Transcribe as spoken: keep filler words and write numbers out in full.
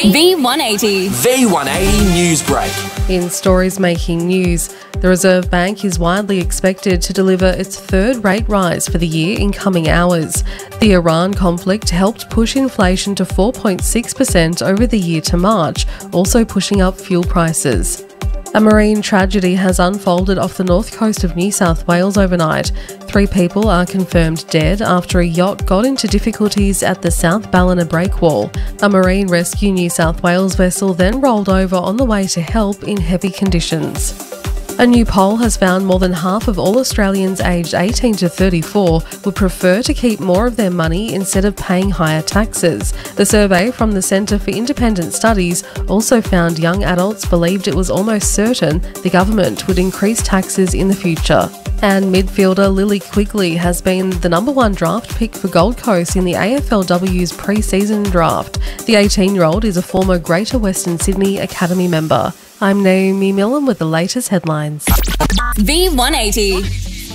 V one eighty. V one eighty News Break. In stories making news, the Reserve Bank is widely expected to deliver its third rate rise for the year in coming hours. The Iran conflict helped push inflation to four point six percent over the year to March, also pushing up fuel prices. A marine tragedy has unfolded off the north coast of New South Wales overnight. Three people are confirmed dead after a yacht got into difficulties at the South Ballina Breakwall. A Marine Rescue New South Wales vessel then rolled over on the way to help in heavy conditions. A new poll has found more than half of all Australians aged eighteen to thirty-four would prefer to keep more of their money instead of paying higher taxes. The survey from the Centre for Independent Studies also found young adults believed it was almost certain the government would increase taxes in the future. And midfielder Lily Quigley has been the number one draft pick for Gold Coast in the A F L W's pre-season draft. The eighteen-year-old is a former Greater Western Sydney Academy member. I'm Naomi Millen with the latest headlines. V one eighty.